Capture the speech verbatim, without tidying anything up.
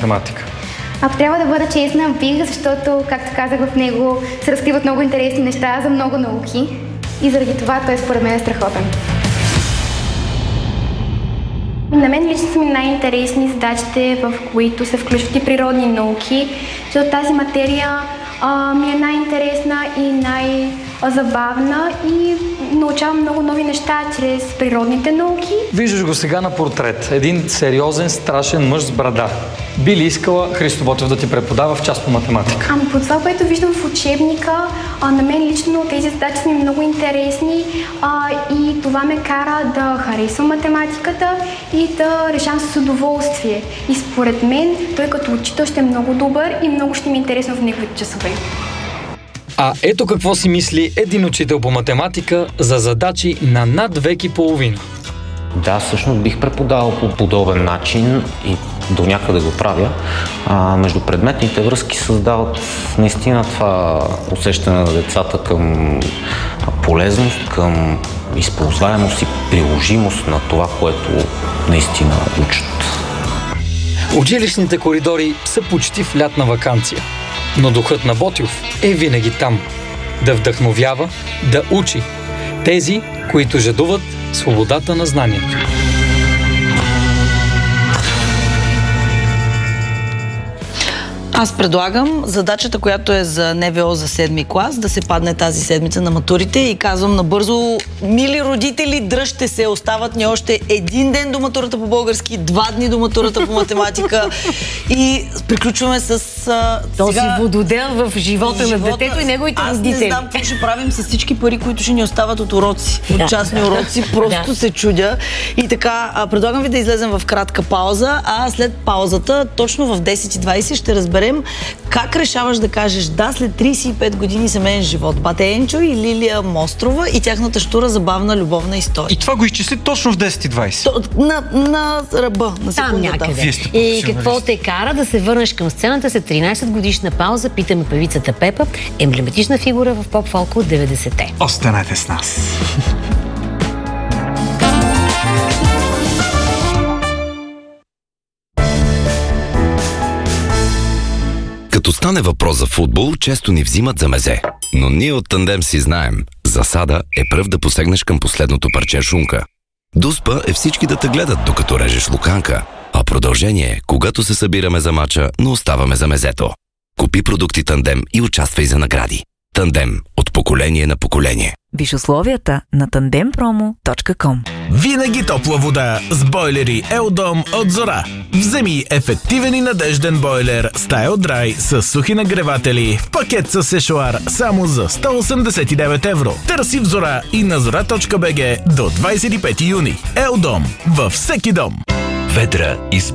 математика? Ако трябва да бъда честна, бих, защото, както казах, в него се разкриват много интересни неща за много науки и заради това той според мен е страхотен. На мен лично са ми най-интересни задачите, в които се включват и природни науки, защото тази материя а, ми е най-интересна и най-забавна и научавам много нови неща чрез природните науки. Виждаш го сега на портрет. Един сериозен, страшен мъж с брада. Би ли искала Христо Ботев да ти преподава в част по математика? Ами по това, което виждам в учебника, а, на мен лично тези задачи са ми много интересни а, и това ме кара да харесвам математиката и да решавам с удоволствие. И според мен той като учител ще е много добър и много ще ми е интересно в неговите часове. А ето какво си мисли един учител по математика за задачи на над век и половина. Да, всъщност бих преподавал по подобен начин и до някъде го правя. А, междупредметните връзки създават наистина това усещане на децата към полезност, към използваемост и приложимост на това, което наистина учат. Училищните коридори са почти в лятна ваканция, но духът на Ботев е винаги там. Да вдъхновява, да учи. Тези, които жадуват свободата на знанието. Аз предлагам задачата, която е за НВО за седми клас, да се падне тази седмица на матурите и казвам набързо: мили родители, дръжте се, остават ни още един ден до матурата по български, два дни до матурата по математика и приключваме с а, този сега... вододел в живота, живота на детето и неговите Аз родители. Аз не знам какво ще правим с всички пари, които ще ни остават от уроци, от Да. частни уроци, просто Да. се чудя. И така, а, предлагам ви да излезем в кратка пауза, а след паузата, точно в десет и двайсет ще разберем как решаваш да кажеш да след трийсет и пет години семейен живот. Бате Енчо и Лилия Мострова и тяхната щура забавна любовна история. И това го изчисли точно в десет и двайсет. То, на, на ръба, на Там секундата. някъде. Вие сте И професионалист. какво те кара да се върнеш към сцената след тринайсет годишна пауза? Питаме певицата Пепа, емблематична фигура в поп-фолк от деветдесетте. Останете с нас. Като стане въпрос за футбол, често ни взимат за мезе. Но ние от Тандем си знаем, засада е пръв да посегнеш към последното парче шунка. Дуспа е всички да те гледат, докато режеш луканка. А продължение е, когато се събираме за мача, но оставаме за мезето. Купи продукти Тандем и участвай за награди. Тандем – от поколение на поколение. Виж условията на тандем промо точка ком. Винаги топла вода с бойлери Елдом от Зора. Вземи ефективен и надежден бойлер Style Dry с сухи нагреватели в пакет с сешоар само за сто осемдесет и девет евро. Търси в Зора и на зора точка би джи до двайсет и пети юни. Елдом във всеки дом. Ведра и